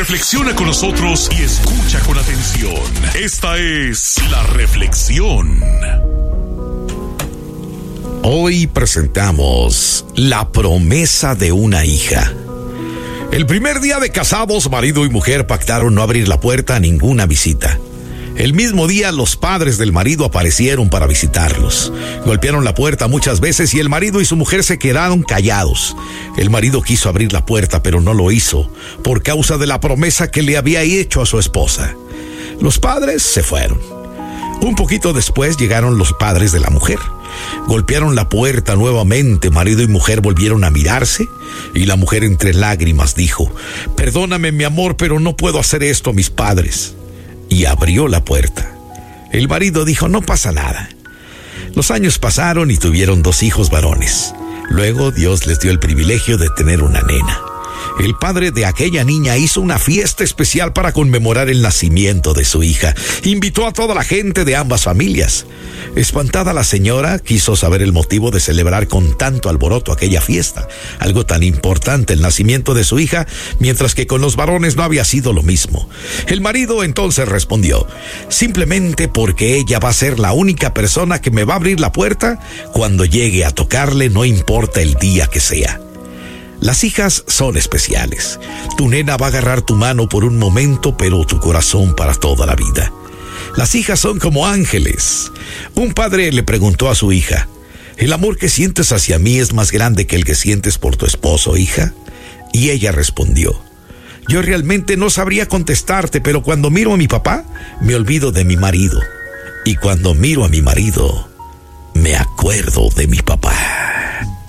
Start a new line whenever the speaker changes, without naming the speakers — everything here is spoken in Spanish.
Reflexiona con nosotros y escucha con atención. Esta es La Reflexión.
Hoy presentamos La promesa de una hija. El primer día de casados, marido y mujer pactaron no abrir la puerta a ninguna visita. El mismo día, los padres del marido aparecieron para visitarlos. Golpearon la puerta muchas veces y el marido y su mujer se quedaron callados. El marido quiso abrir la puerta, pero no lo hizo, por causa de la promesa que le había hecho a su esposa. Los padres se fueron. Un poquito después llegaron los padres de la mujer. Golpearon la puerta nuevamente, marido y mujer volvieron a mirarse y la mujer entre lágrimas dijo: «Perdóname, mi amor, pero no puedo hacer esto a mis padres». Y abrió la puerta. El marido dijo: «No pasa nada». Los años pasaron y tuvieron 2 hijos varones. Luego Dios les dio el privilegio de tener una nena. El padre de aquella niña hizo una fiesta especial para conmemorar el nacimiento de su hija. Invitó a toda la gente de ambas familias. Espantada la señora, quiso saber el motivo de celebrar con tanto alboroto aquella fiesta, algo tan importante, el nacimiento de su hija, mientras que con los varones no había sido lo mismo. El marido entonces respondió: «Simplemente porque ella va a ser la única persona que me va a abrir la puerta cuando llegue a tocarle, no importa el día que sea». Las hijas son especiales. Tu nena va a agarrar tu mano por un momento, pero tu corazón para toda la vida. Las hijas son como ángeles. Un padre le preguntó a su hija: «¿El amor que sientes hacia mí es más grande que el que sientes por tu esposo, hija?». Y ella respondió: «Yo realmente no sabría contestarte, pero cuando miro a mi papá, me olvido de mi marido. Y cuando miro a mi marido, me acuerdo de mi papá».